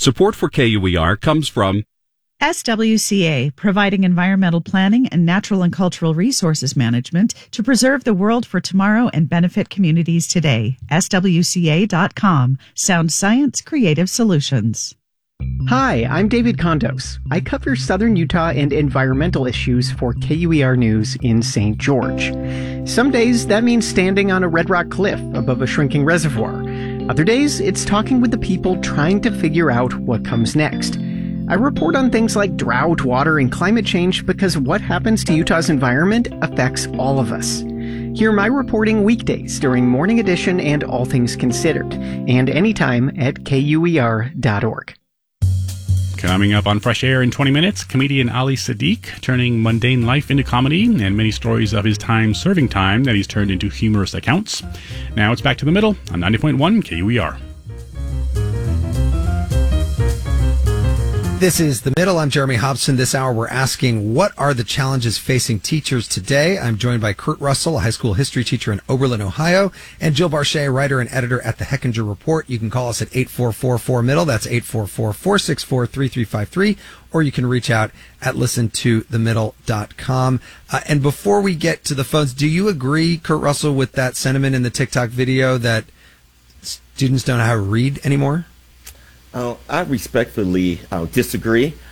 Support for KUER comes from SWCA, providing environmental planning and natural and cultural resources management to preserve the world for tomorrow and benefit communities today. SWCA.com. Sound science, creative solutions. Hi, I'm David Condos. I cover Southern Utah and environmental issues for KUER News in St. George. Some days that means standing on a red rock cliff above a shrinking reservoir. Other days, it's talking with the people trying to figure out what comes next. I report on things like drought, water, and climate change because what happens to Utah's environment affects all of us. Hear my reporting weekdays during Morning Edition and All Things Considered, and anytime at KUER.org. Coming up on Fresh Air in 20 minutes, comedian Ali Sadiq turning mundane life into comedy and many stories of his serving time that he's turned into humorous accounts. Now it's back to the middle on 90.1 KUER. This is The Middle. I'm Jeremy Hobson. This hour we're asking, what are the challenges facing teachers today? I'm joined by Kurt Russell, a high school history teacher in Oberlin, Ohio, and Jill Barchet, writer and editor at the Hechinger Report. You can call us at 844-4MIDDLE. That's 844-464-3353. Or you can reach out at listentothemiddle.com. And before we get to the phones, do you agree, Kurt Russell, with that sentiment in the TikTok video that students don't know how to read anymore? I respectfully disagree.